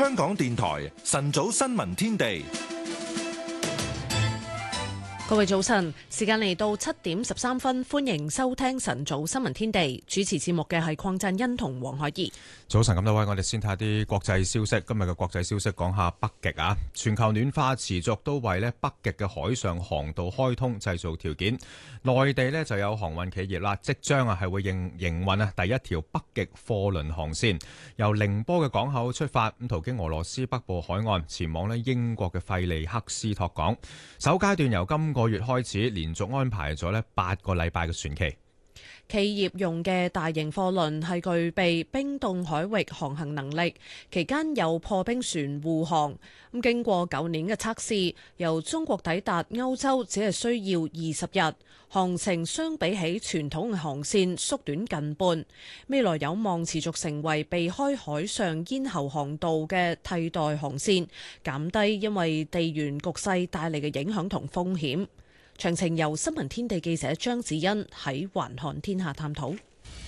香港電台晨早新聞天地。 各位早晨，時間嚟到7:13，歡迎收聽晨早新聞天地。主持節目嘅係鄺振欣同黃海怡。 早晨咁多位，我哋先睇下啲國際消息。今日嘅國際消息講下北極啊，全球暖化持續都為北極嘅海上航道開通製造條件。內地就有航運企業啦，即將係會營運第一條北極貨輪航線，由寧波嘅港口出發，途經俄羅斯北部海岸，前往英國嘅費利克斯托港。首階段由今個月開始，連續安排咗8個禮拜嘅船期。 企業用嘅大型貨輪係具備冰凍海域航行能力，期間有破冰船護航。咁經過9年嘅測試，由中國抵達歐洲只係需要20日，航程相比起傳統嘅航線縮短近半。未來有望持續成為避開海上咽喉航道嘅替代航線，減低因為地緣局勢帶嚟嘅影響同風險。詳情由新聞天地記者張子欣喺環看天下探討。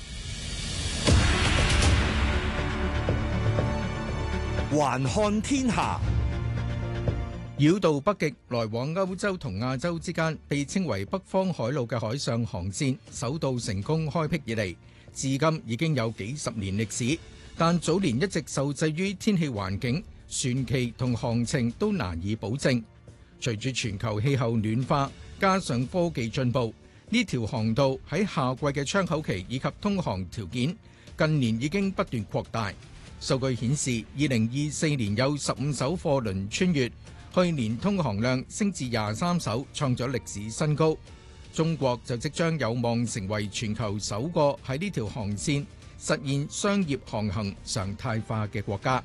環看天下， 繞道北極來往歐洲同亞洲之間，被稱為北方海路嘅海上航線，首度成功開闢以嚟，至今已經有幾十年歷史。但早年一直受制於天氣環境，船期同航程都難以保證。隨住全球氣候暖化，加上科技進步，呢條航道喺夏季嘅窗口期以及通航條件，近年已經不斷擴大。數據顯示，2024年有15艘貨輪穿越，去年通航量升至23艘，創咗歷史新高。中國就即將有望成為全球首個喺呢條航線實現商業航行常態化嘅國家。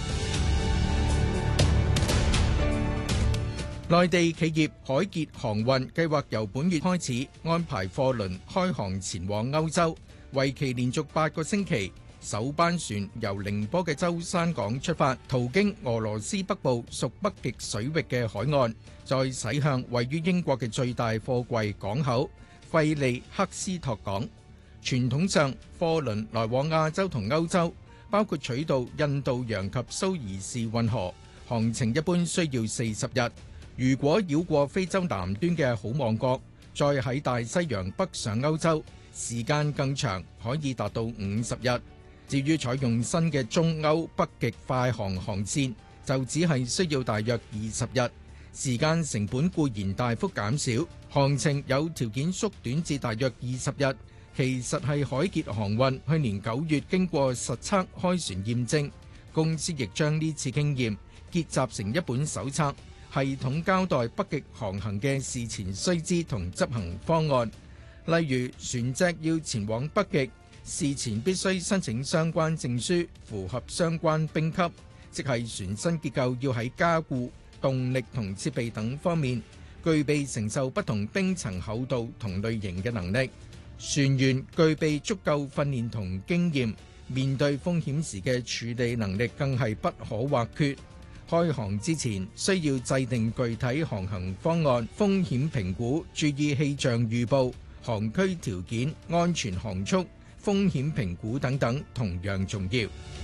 內地企業海傑航運計劃由本月開始安排貨輪開航前往歐洲，為期連續8個星期。首班船由寧波嘅舟山港出發，途經俄羅斯北部屬北極水域嘅海岸，再駛向位於英國嘅最大貨櫃港口費利克斯托港。傳統上，貨輪來往亞洲同歐洲，包括取道印度洋及蘇伊士運河，航程一般需要40日。如果繞過非洲南端嘅好望角，再喺大西洋北上歐洲，時間更長，可以達到50日。至於採用新嘅中歐北極快航航線，就只係需要大約20日，時間成本固然大幅減少，航程有條件縮短至大約20日。其實係海傑航運去年9月經過實測開船驗證，公司亦將呢次經驗結集成一本手冊，系統交代北極航行嘅事前須知同執行方案。例如船隻要前往北極，事前必須申請相關證書，符合相關冰級，即係船身結構要喺加固、動力同設備等方面具備承受不同冰層厚度同類型嘅能力。船員具備足夠訓練同經驗，面對風險時嘅處理能力更係不可或缺。開航之前需要制定具體航行方案、風險評估，注意氣象預報、航區條件、安全航速、風險評估等等，同樣重要。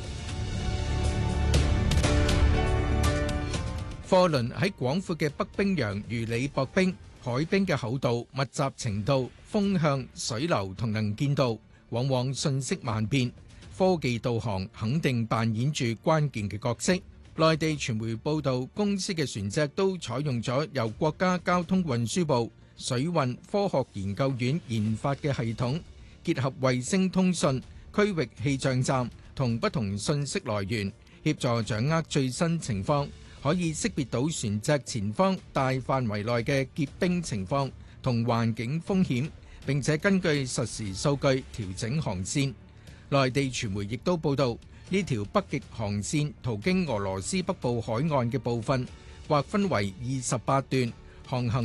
貨輪喺廣闊嘅北冰洋如履薄冰，海冰嘅厚度、密集程度、風向、水流同能見度，往往瞬息萬變。科技導航肯定扮演住關鍵嘅角色。內地傳媒報道，公司嘅船隻都採用咗由國家交通運輸部水運科學研究院研發嘅系統，結合衛星通訊、區域氣象站同不同信息來源，協助掌握最新情況，可以識別到船隻前方大範圍內嘅結冰情況同環境風險，並且根據實時數據調整航線。內地傳媒亦都報道，呢條北極航線途經俄羅斯北部海岸嘅部分，劃分為28段，航行